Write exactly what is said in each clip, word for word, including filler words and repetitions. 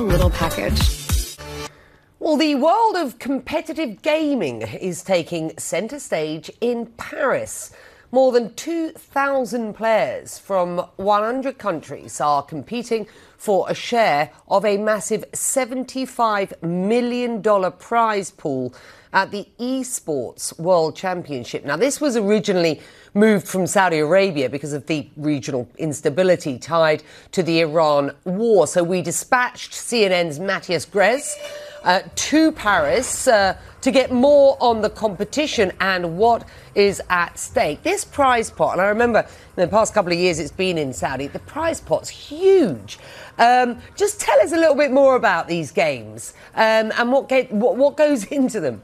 little package. Well, the world of competitive gaming is taking centre stage in Paris. More than two thousand players from one hundred countries are competing for a share of a massive seventy-five million dollars prize pool at the Esports World Championship. Now, this was originally moved from Saudi Arabia because of the regional instability tied to the Iran war. So we dispatched C N N's Matthias Grez Uh, to Paris uh, to get more on the competition and what is at stake. This prize pot, and I remember in the past couple of years it's been in Saudi, the prize pot's huge. Um, just tell us a little bit more about these games um, and what, get, what, what goes into them.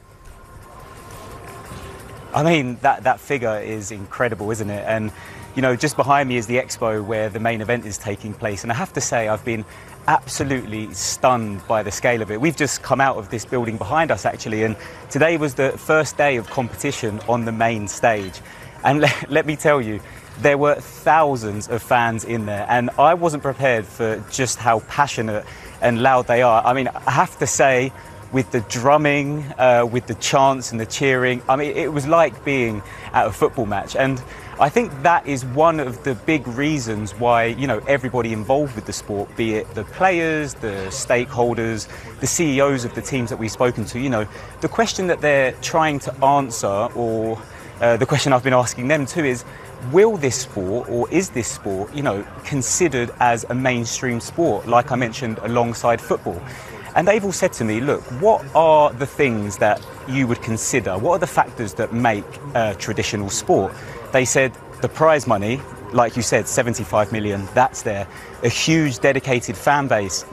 I mean, that, that figure is incredible, isn't it? And, you know, just behind me is the expo where the main event is taking place. And I have to say, I've been absolutely stunned by the scale of it. We've just come out of this building behind us, actually, and today was the first day of competition on the main stage. And let, let me tell you, there were thousands of fans in there, and I wasn't prepared for just how passionate and loud they are. I mean, I have to say, with the drumming, uh, with the chants and the cheering, I mean, it was like being at a football match. And I think that is one of the big reasons why, you know, everybody involved with the sport, be it the players, the stakeholders, the C E Os of the teams that we've spoken to, you know, the question that they're trying to answer, or uh, the question I've been asking them too, is will this sport, or is this sport, you know, considered as a mainstream sport, like I mentioned, alongside football? And they've all said to me, look, what are the things that you would consider? What are the factors that make uh, traditional sport? They said the prize money, like you said, seventy-five million, that's there. A huge dedicated fan base.